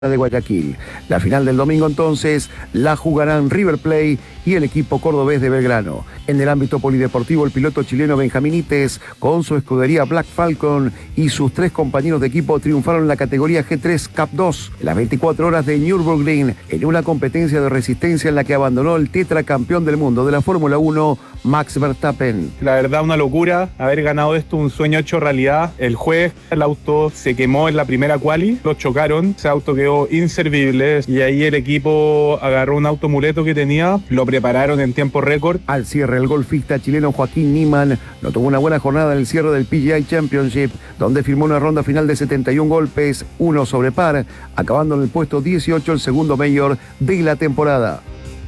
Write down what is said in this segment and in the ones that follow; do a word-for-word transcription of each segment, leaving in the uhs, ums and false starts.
de Guayaquil. La final del domingo entonces la jugarán River Plate y el equipo cordobés de Belgrano. En el ámbito polideportivo, el piloto chileno Benjamín Ites, con su escudería Black Falcon y sus tres compañeros de equipo, triunfaron en la categoría G tres Cup dos, en las veinticuatro horas de Nürburgring, en una competencia de resistencia en la que abandonó el tetracampeón del mundo de la Fórmula uno, Max Verstappen. La verdad, una locura haber ganado esto, un sueño hecho realidad. El jueves el auto se quemó en la primera quali, lo chocaron, ese auto quedó inservible y ahí el equipo agarró un auto muleto que tenía, lo prepararon en tiempo récord. Al cierre, el golfista chileno Joaquín Niemann no tuvo una buena jornada en el cierre del P G A Championship, donde firmó una ronda final de setenta y un golpes, uno sobre par, acabando en el puesto dieciocho, el segundo mayor de la temporada.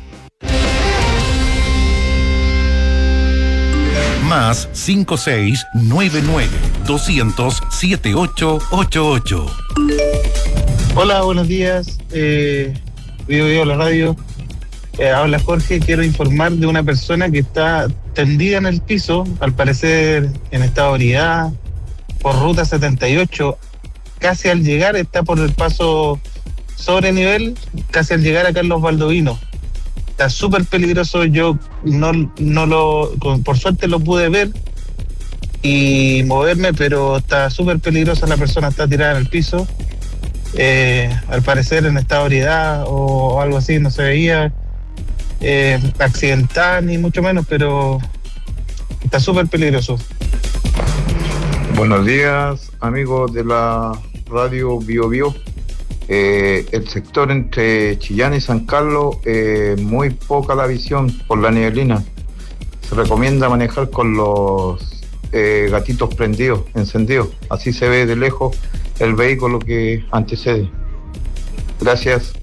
Más cinco seis nueve nueve dos cero cero siete ocho ocho ocho. Hola, buenos días. Eh, Vivo Vivo la radio. Eh, habla Jorge. Quiero informar de una persona que está tendida en el piso, al parecer en estado de ebriedad, por ruta setenta y ocho. Casi al llegar, está por el paso sobre nivel, casi al llegar a Carlos Baldovino. Está súper peligroso. Yo no, no lo, por suerte lo pude ver y moverme, pero está súper peligrosa. La persona está tirada en el piso, eh, al parecer en estado de ebriedad o algo así, no se veía eh, accidental ni mucho menos, pero está súper peligroso. Buenos días, amigos de la radio Bio Bio. Eh, el sector entre Chillán y San Carlos, eh, muy poca la visión por la neblina. Se recomienda manejar con los eh, gatitos prendidos, encendidos. Así se ve de lejos el vehículo que antecede. Gracias.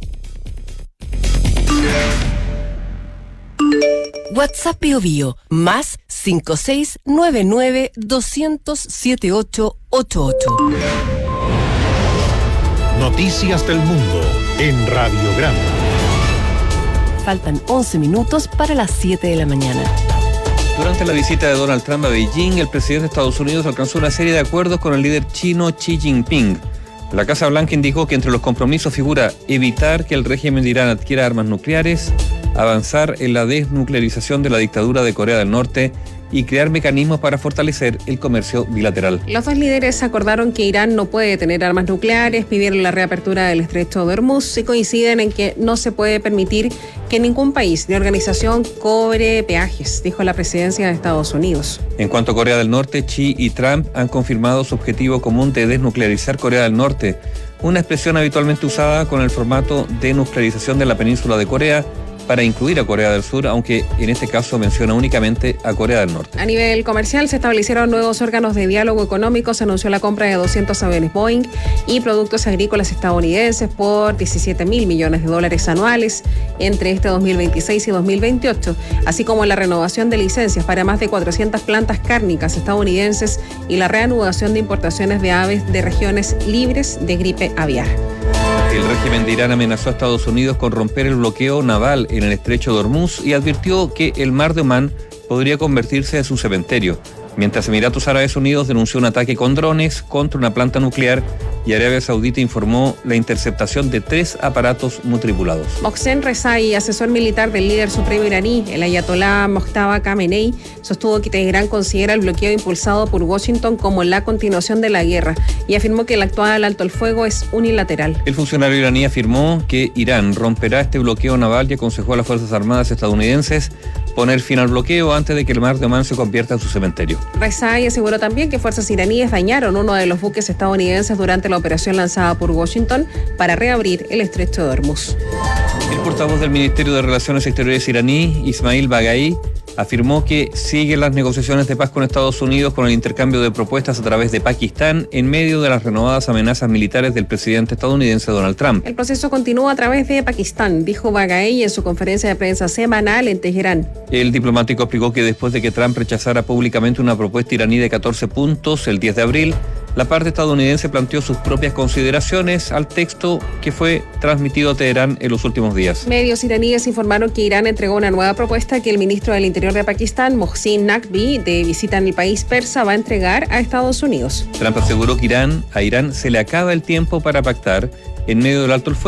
WhatsApp Bio Bio, más cinco seis nueve nueve dos cero cero siete ocho ocho ocho. Noticias del mundo en Radiograma. Faltan once minutos para las siete de la mañana. Durante la visita de Donald Trump a Beijing, el presidente de Estados Unidos alcanzó una serie de acuerdos con el líder chino Xi Jinping. La Casa Blanca indicó que entre los compromisos figura evitar que el régimen de Irán adquiera armas nucleares, avanzar en la desnuclearización de la dictadura de Corea del Norte y crear mecanismos para fortalecer el comercio bilateral. Los dos líderes acordaron que Irán no puede tener armas nucleares, pidieron la reapertura del estrecho de Hormuz y coinciden en que no se puede permitir que ningún país ni organización cobre peajes, dijo la presidencia de Estados Unidos. En cuanto a Corea del Norte, Xi y Trump han confirmado su objetivo común de desnuclearizar Corea del Norte, una expresión habitualmente usada con el formato de nuclearización de la península de Corea, para incluir a Corea del Sur, aunque en este caso menciona únicamente a Corea del Norte. A nivel comercial se establecieron nuevos órganos de diálogo económico, se anunció la compra de doscientos aviones Boeing y productos agrícolas estadounidenses por diecisiete mil millones de dólares anuales entre este dos mil veintiséis y dos mil veintiocho, así como la renovación de licencias para más de cuatrocientas plantas cárnicas estadounidenses y la reanudación de importaciones de aves de regiones libres de gripe aviar. El régimen de Irán amenazó a Estados Unidos con romper el bloqueo naval en el estrecho de Hormuz y advirtió que el mar de Omán podría convertirse en su cementerio, mientras Emiratos Árabes Unidos denunció un ataque con drones contra una planta nuclear y Arabia Saudita informó la interceptación de tres aparatos no tripulados. Mohsen Rezai, asesor militar del líder supremo iraní, el ayatolá Mojtaba Khamenei, sostuvo que Teherán considera el bloqueo impulsado por Washington como la continuación de la guerra y afirmó que el actual alto el fuego es unilateral. El funcionario iraní afirmó que Irán romperá este bloqueo naval y aconsejó a las Fuerzas Armadas estadounidenses poner fin al bloqueo antes de que el mar de Omán se convierta en su cementerio. Rezai aseguró también que fuerzas iraníes dañaron uno de los buques estadounidenses durante la operación lanzada por Washington para reabrir el estrecho de Hormuz. El portavoz del Ministerio de Relaciones Exteriores iraní, Ismail Baghai, afirmó que siguen las negociaciones de paz con Estados Unidos con el intercambio de propuestas a través de Pakistán en medio de las renovadas amenazas militares del presidente estadounidense Donald Trump. El proceso continúa a través de Pakistán, dijo Baghai en su conferencia de prensa semanal en Teherán. El diplomático explicó que después de que Trump rechazara públicamente una propuesta iraní de catorce puntos el diez de abril, La parte estadounidense planteó sus propias consideraciones al texto que fue transmitido a Teherán en los últimos días. Medios iraníes informaron que Irán entregó una nueva propuesta que el ministro del Interior de Pakistán, Mohsin Naqvi, de visita en el país persa, va a entregar a Estados Unidos. Trump aseguró que Irán, a Irán se le acaba el tiempo para pactar en medio del alto el fuego.